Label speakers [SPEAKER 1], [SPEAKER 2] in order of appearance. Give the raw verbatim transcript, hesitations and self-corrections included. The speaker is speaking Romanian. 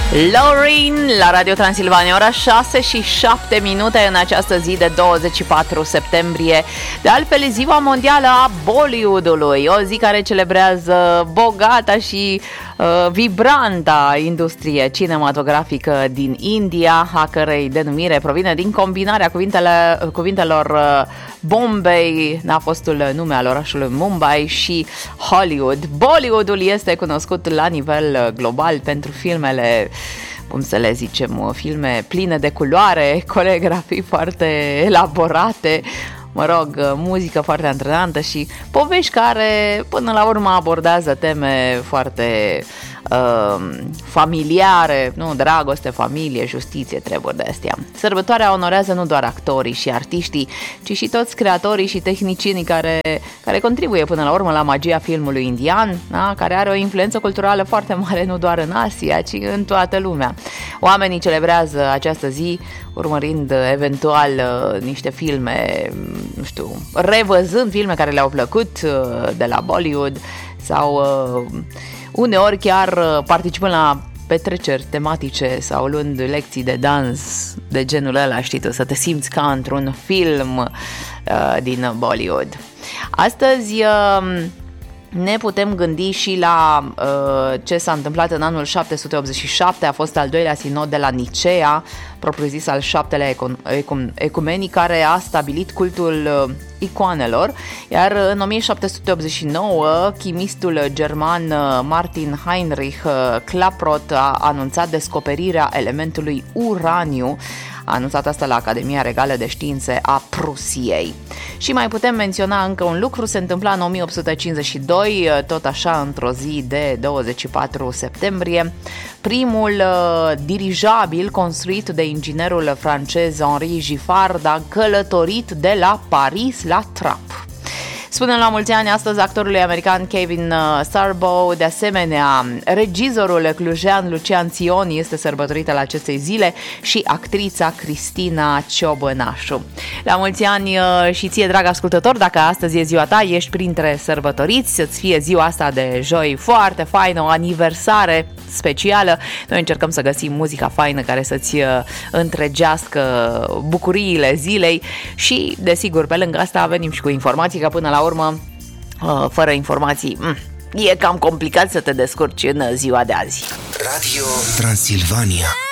[SPEAKER 1] Lauren la Radio Transilvania, ora șase și șapte minute în această zi de douăzeci și patru septembrie. De altfel, ziua mondială a Bollywood-ului, o zi care celebrează bogata și uh, vibranta industrie cinematografică din India, a cărei denumire provine din combinarea cuvintele, cuvintelor uh, Bombay, a fostul nume al orașului Mumbai, și Hollywood. Bollywood-ul este cunoscut la nivel global pentru filmele, cum să le zicem, filme pline de culoare, coreografii foarte elaborate, mă rog, muzică foarte antrenantă și povești care până la urmă abordează teme foarte uh, familiare, nu? Dragoste, familie, justiție, treburi de astea. Sărbătoarea onorează nu doar actorii și artiștii, ci și toți creatorii și tehnicienii care, care contribuie până la urmă la magia filmului indian, da? Care are o influență culturală foarte mare nu doar în Asia, ci în toată lumea. Oamenii celebrează această zi urmărind eventual uh, niște filme, nu știu, revăzând filme care le-au plăcut uh, de la Bollywood sau uh, uneori chiar uh, participând la petreceri tematice sau luând lecții de dans de genul ăla, știi tu, să te simți ca într-un film uh, din Bollywood. Astăzi uh, ne putem gândi și la uh, ce s-a întâmplat în anul șapte sute optzeci și șapte, a fost al doilea sinod de la Nicea, propriu-zis al șaptelea ecumeni, care a stabilit cultul uh, icoanelor, iar în o mie șapte sute optzeci și nouă chimistul german uh, Martin Heinrich uh, Klaproth a anunțat descoperirea elementului uraniu. A anunțat asta la Academia Regală de Științe a Prusiei. Și mai putem menționa încă un lucru, se întâmpla în o mie opt sute cincizeci și doi, tot așa într-o zi de douăzeci și patru septembrie, primul uh, dirijabil construit de inginerul francez Henri Giffard a călătorit de la Paris la Trappes. Spunem la mulți ani astăzi actorului american Kevin Sorbo, de asemenea regizorul clujean Lucian Ționi este sărbătorită la acestei zile și actrița Cristina Ciobănașu. La mulți ani și ție, drag ascultător, dacă astăzi e ziua ta, ești printre sărbătoriți, să-ți fie ziua asta de joi foarte faină, o aniversare specială. Noi încercăm să găsim muzica faină care să-ți întregească bucuriile zilei și, desigur, pe lângă asta venim și cu informații, că până la urmă, fără informații, e cam complicat să te descurci în ziua de azi.
[SPEAKER 2] Radio Transilvania.